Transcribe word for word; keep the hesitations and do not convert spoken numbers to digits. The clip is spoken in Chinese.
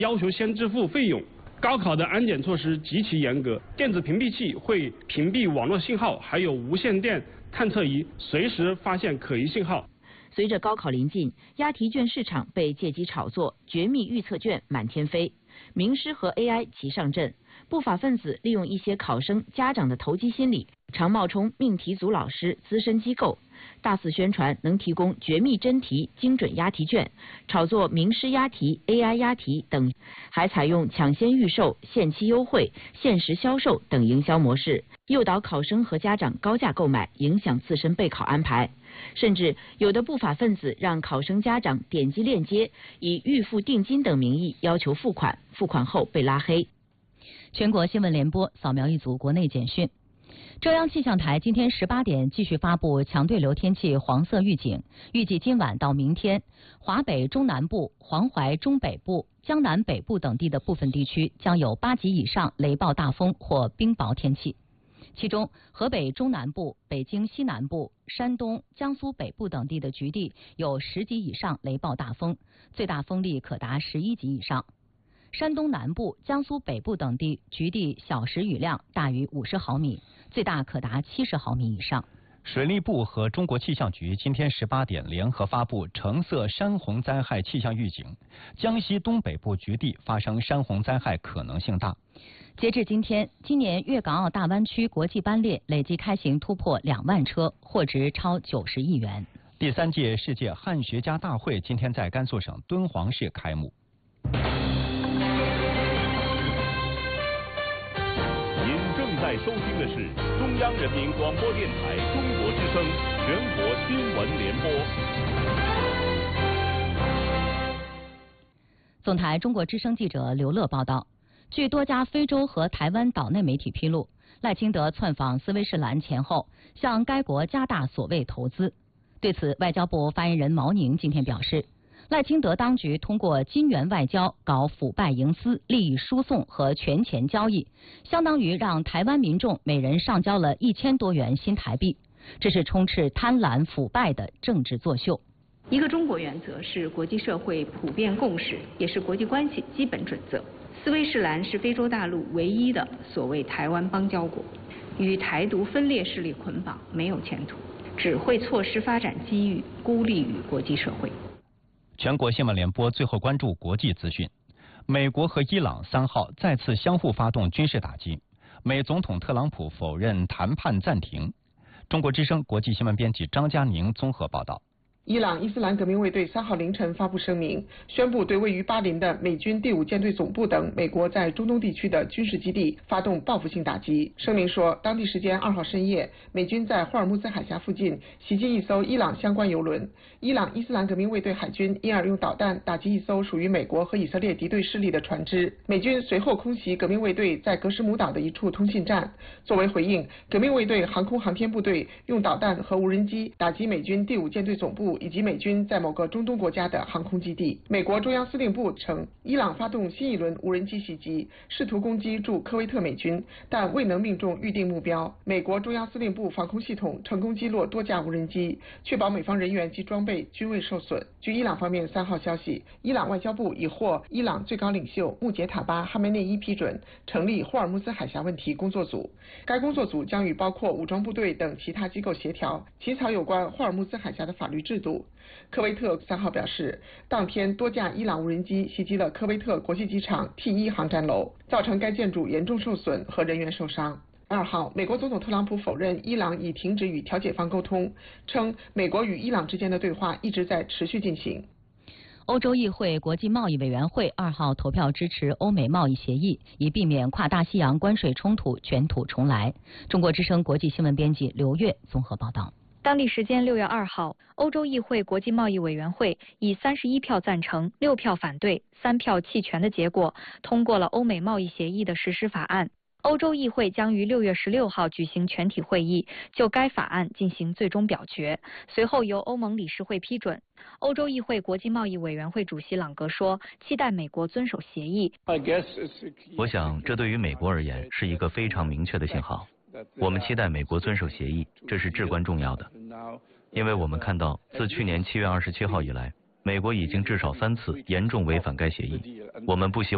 要求先支付费用。高考的安检措施极其严格，电子屏蔽器会屏蔽网络信号，还有无线电探测仪随时发现可疑信号。 随着高考临近，押题卷市场被借机炒作，绝密预测卷满天飞，名师和 A I 齐上阵，不法分子利用一些考生家长的投机心理，常冒充命题组老师、资深机构，大肆宣传能提供绝密真题、精准押题卷，炒作名师押题、A I 押题等，还采用抢先预售、限期优惠、限时销售等营销模式，诱导考生和家长高价购买，影响自身备考安排。甚至有的不法分子让考生家长点击链接，以预付定金等名义要求付款，付款后被拉黑。 全国新闻联播扫描一组国内简讯。中央气象台今天十八点继续发布强对流天气黄色预警，预计今晚到明天，华北中南部、黄淮中北部、江南北部等地的部分地区将有八级以上雷暴大风或冰雹天气。其中，河北中南部、北京西南部、山东、江苏北部等地的局地有十级以上雷暴大风，最大风力可达十一级以上。山东南部、江苏北部等地局地小时雨量大于五十毫米，最大可达七十毫米以上。 水利部和中国气象局今天十八点联合发布橙色山洪灾害气象预警，江西东北部局地发生山洪灾害可能性大。 截至今天，今年粤港澳大湾区国际班列累计开行突破两万车，货值超九十亿元。 第三届世界汉学家大会今天在甘肃省敦煌市开幕。 您正在收听的是中央人民广播电台中国之声全国新闻联播。 总台中国之声记者刘乐报道。据多家非洲和台湾岛内媒体披露，赖清德窜访斯威士兰前后，向该国加大所谓投资。对此，外交部发言人毛宁今天表示，赖清德当局通过金元外交搞腐败营私、利益输送和权钱交易，相当于让台湾民众每人上交了一千多元新台币，这是充斥贪婪腐败的政治作秀。 一个中国原则是国际社会普遍共识，也是国际关系基本准则。斯威士兰是非洲大陆唯一的所谓台湾邦交国，与台独分裂势力捆绑没有前途，只会错失发展机遇，孤立于国际社会。 全国新闻联播最后关注国际资讯。美国和伊朗三号再次相互发动军事打击，美总统特朗普否认谈判暂停。中国之声国际新闻编辑张佳宁综合报道。 伊朗伊斯兰革命卫队三号凌晨发布声明，宣布对位于巴林的美军第五舰队总部等美国在中东地区的军事基地发动报复性打击。声明说，当地时间二号深夜，美军在霍尔木兹海峡附近袭击一艘伊朗相关油轮，伊朗伊斯兰革命卫队海军因而用导弹打击一艘属于美国和以色列敌对势力的船只。美军随后空袭革命卫队在格什姆岛的一处通信站。作为回应，革命卫队航空航天部队用导弹和无人机打击美军第五舰队总部以及美军在某个中东国家的航空基地。美国中央司令部称，伊朗发动新一轮无人机袭击，试图攻击驻科威特美军，但未能命中预定目标。美国中央司令部防空系统成功击落多架无人机，确保美方人员及装备均未受损。据伊朗方面三号消息，伊朗外交部已获伊朗最高领袖穆杰塔巴·哈梅内伊批准成立霍尔木兹海峡问题工作组，该工作组将与包括武装部队等其他机构协调，起草有关霍尔木兹海峡的法律制度。科威特三号表示，当天多架伊朗无人机袭击了科威特国际机场 T 一航站楼，造成该建筑严重受损和人员受伤。二号，美国总统特朗普否认伊朗已停止与调解方沟通，称美国与伊朗之间的对话一直在持续进行。 欧洲议会国际贸易委员会二号投票支持欧美贸易协议，以避免跨大西洋关税冲突卷土重来。中国之声国际新闻编辑刘月综合报道。 当地时间六月二号，欧洲议会国际贸易委员会以三十一票赞成、六票反对、三票弃权的结果，通过了欧美贸易协议的实施法案。欧洲议会将于六月十六号举行全体会议，就该法案进行最终表决，随后由欧盟理事会批准。欧洲议会国际贸易委员会主席朗格说，期待美国遵守协议。 我想，这对于美国而言是一个非常明确的信号。我们期待美国遵守协议，这是至关重要的，因为我们看到，自去年七月二十七号以来，美国已经至少三次严重违反该协议。我们不希望